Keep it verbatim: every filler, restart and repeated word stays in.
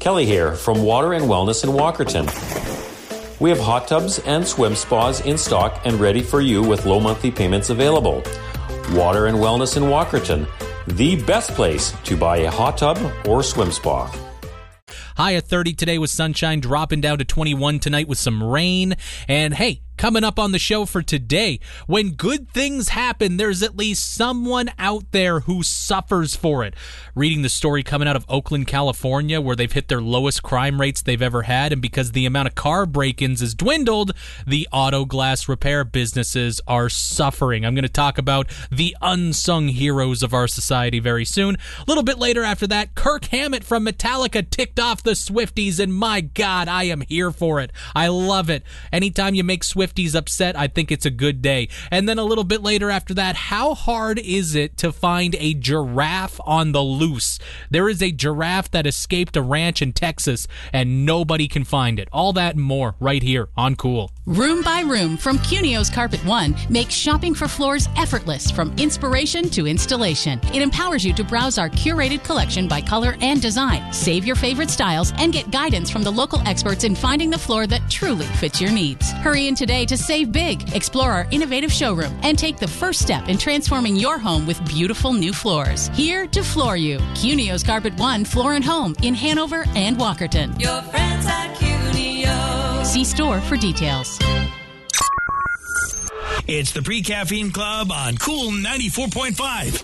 Kelly here from Water and Wellness in Walkerton. We have hot tubs and swim spas in stock and ready for you with low monthly payments available. Water and Wellness in Walkerton, the best place to buy a hot tub or swim spa. High at thirty today with sunshine, dropping down to twenty-one tonight with some rain. And hey, coming up on the show for today, when good things happen, there's at least someone out there who suffers for it. Reading the story coming out of Oakland, California, where they've hit their lowest crime rates they've ever had, and because the amount of car break-ins has dwindled, the auto glass repair businesses are suffering. I'm going to talk about the unsung heroes of our society very soon. A little bit later after that, Kirk Hammett from Metallica ticked off the Swifties, and my God, I am here for it. I love it. Anytime you make Swifties upset, I think it's a good day. And then a little bit later after that, how hard is it to find a giraffe on the loose? There is a giraffe that escaped a ranch in Texas, and nobody can find it. All that and more right here on Cool. Room by Room from Cunio's Carpet One makes shopping for floors effortless from inspiration to installation. It empowers you to browse our curated collection by color and design, save your favorite styles, and get guidance from the local experts in finding the floor that truly fits your needs. Hurry in today to save big. Explore our innovative showroom and take the first step in transforming your home with beautiful new floors. Here to floor you. Cunio's Carpet One Floor and Home in Hanover and Walkerton. Your friends at Cunio. See store for details. It's the Pre-Caffeine Club on Cool ninety-four point five.